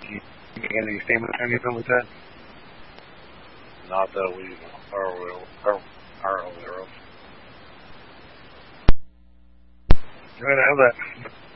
You got any statements or anything like that? Not that we are aware of. Right, how's that?